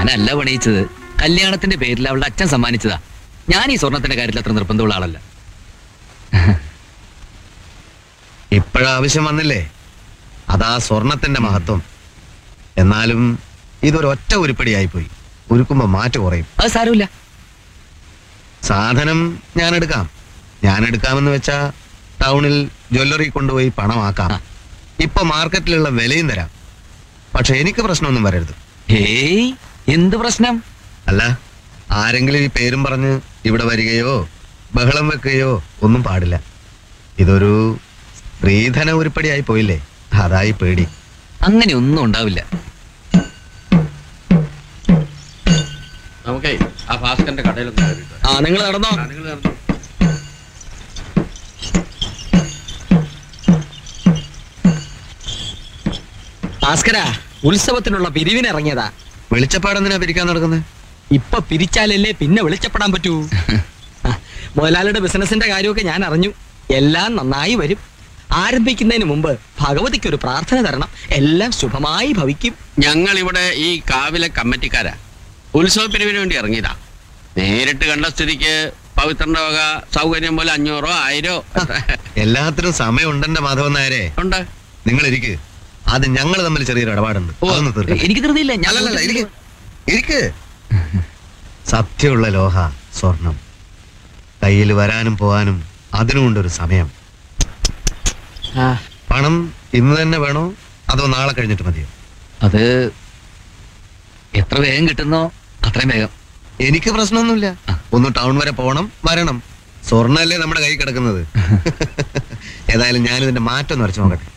ഞാനല്ല പണിയിച്ചത്. കല്യാണത്തിന്റെ പേരിൽ അവളുടെ അച്ഛൻ സമ്മാനിച്ചതാ. ഞാൻ ഈ സ്വർണത്തിന്റെ കാര്യത്തിൽ അത്ര നിർബന്ധമുള്ള ആളല്ല. ഇപ്പോഴാവശ്യം വന്നില്ലേ, അതാ സ്വർണത്തിന്റെ മഹത്വം. എന്നാലും ഇതൊരൊറ്റ ഉരുപ്പടിയായിപ്പോയി. ഉരുക്കുമ്പോ മാറ്റ് കുറയും. അത് സാരമില്ല. സാധനം ഞാൻ എടുക്കാമെന്ന് വെച്ചാ ടൗണിൽ ജ്വല്ലറി കൊണ്ടുപോയി പണമാക്കാം. ഇപ്പൊ മാർക്കറ്റിലുള്ള വിലയും തരാം. പക്ഷെ എനിക്ക് പ്രശ്നമൊന്നും വരരുത്. ഏയ്, എന്ത് പ്രശ്നം? അല്ല, ആരെങ്കിലും ഈ പേരും പറഞ്ഞ് ഇവിടെ വരികയോ ബഹളം വെക്കുകയോ ഒന്നും പാടില്ല. ഇതൊരു സ്ത്രീധന ഉരുപ്പടിയായി പോയില്ലേ, അതായി പേടി. അങ്ങനെ ഒന്നും ഉണ്ടാവില്ല. നമുക്കേ ആ ഭാസ്കറിന്റെ കടയിലൊന്നും കയറിയിട്ട്. നിങ്ങൾ നടന്നോ. ഭാസ്കര, ഉത്സവത്തിനുള്ള പിരിവിനിറങ്ങിയതാ. വെളിച്ചപ്പാടെന്തിനാ പിരിക്കാൻ നടക്കുന്നത്? ഇപ്പൊ പിരിച്ചാലല്ലേ പിന്നെ വെളിച്ചപ്പെടാൻ പറ്റൂ. മുതലാളിയുടെ ബിസിനസിന്റെ കാര്യമൊക്കെ ഞാൻ അറിഞ്ഞു. എല്ലാം നന്നായി വരും. ആരംഭിക്കുന്നതിന് മുമ്പ് ഭഗവതിക്ക് ഒരു പ്രാർത്ഥന തരണം. എല്ലാം ശുഭമായി ഭവിക്കും. ഞങ്ങൾ ഇവിടെ ഈ കാവിലെ കമ്മിറ്റിക്കാരാ. ഉത്സവ പിരിവിന് വേണ്ടി ഇറങ്ങിയതാ. നേരിട്ട് കണ്ട സ്ഥിതിക്ക് പവിത്രന്റെ വക സൗകര്യം പോലെ 500 1000 എല്ലാത്തിനും സമയമുണ്ടെന്റെ മാധവൻ നായരെ. ഉണ്ട്. നിങ്ങൾ ഇരിക്ക്. അത് ഞങ്ങൾ തമ്മിൽ ചെറിയൊരു ഇടപാടുണ്ട്. എനിക്ക് ധൃതിയില്ല. ഇരിക്ക്. സത്യമുള്ള ലോഹ സ്വർണം കയ്യിൽ വരാനും പോവാനും അതിനുമുണ്ടൊരു സമയം. പണം ഇന്ന് തന്നെ വേണോ അതോ നാളെ കഴിഞ്ഞിട്ട് മതിയോ? അത് എത്ര വേഗം കിട്ടുന്നോ അത്രയും വേഗം. എനിക്ക് പ്രശ്നമൊന്നുമില്ല. ഒന്ന് ടൗൺ വരെ പോണം, വരണം. സ്വർണ്ണല്ലേ നമ്മുടെ കൈ കിടക്കുന്നത്. ഏതായാലും ഞാനിതിന്റെ മാറ്റം വരച്ചു നോക്കട്ടെ.